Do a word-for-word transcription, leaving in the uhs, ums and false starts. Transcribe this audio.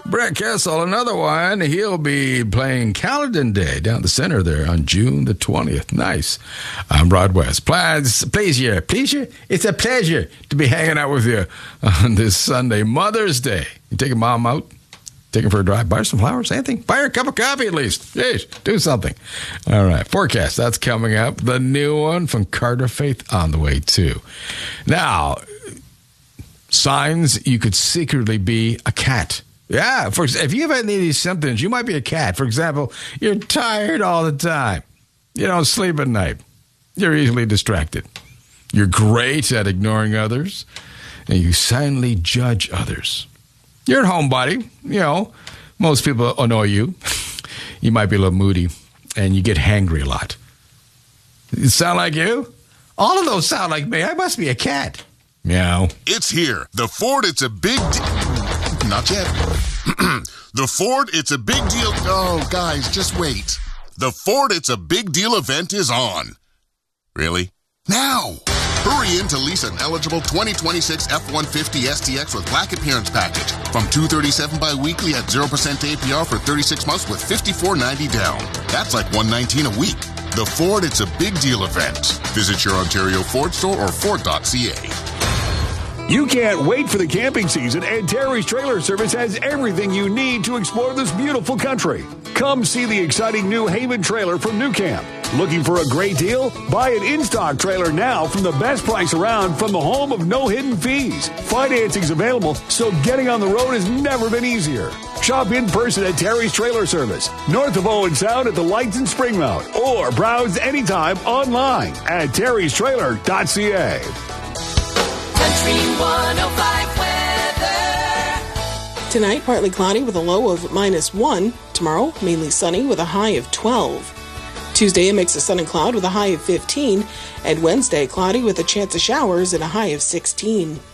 Brett Kessel, another one. He'll be playing Caledon Day down the center there on June the twentieth. Nice. I'm Rod West. Plans, pleasure, pleasure. It's a pleasure to be hanging out with you on this Sunday, Mother's Day. You take a mom out, take her for a drive, buy her some flowers, anything. Buy her a cup of coffee at least. Jeez, do something. All right, forecast, that's coming up. The new one from Carter Faith on the way too. Now, signs you could secretly be a cat. Yeah, for if you have any of these symptoms, you might be a cat. For example, you're tired all the time. You don't sleep at night. You're easily distracted. You're great at ignoring others, and you silently judge others. You're a homebody. You know, most people annoy you. You might be a little moody, and you get hangry a lot. It sound like you? All of those sound like me. I must be a cat. Meow. It's here. The Ford It's a Big Deal. Not yet. The Ford It's a Big Deal. Oh, guys, just wait. The Ford It's a Big Deal event is on. Really? Now! Hurry in to lease an eligible twenty twenty-six F one fifty S T X with Black Appearance Package from two hundred thirty-seven dollars bi-weekly at zero percent A P R for thirty-six months with fifty-four ninety down. That's like one hundred nineteen dollars a week. The Ford It's a Big Deal event. Visit your Ontario Ford store or Ford dot C A. You can't wait for the camping season, and Terry's Trailer Service has everything you need to explore this beautiful country. Come see the exciting new Haven trailer from New Camp. Looking for a great deal? Buy an in-stock trailer now from the best price around from the home of no hidden fees. Financing's available, so getting on the road has never been easier. Shop in person at Terry's Trailer Service, north of Owen Sound at the Lights in Springmount, or browse anytime online at terrys trailer dot c a. Country one oh five weather. Tonight, partly cloudy with a low of minus one. Tomorrow, mainly sunny with a high of twelve. Tuesday, a mix of sun and cloud with a high of fifteen. And Wednesday, cloudy with a chance of showers and a high of sixteen.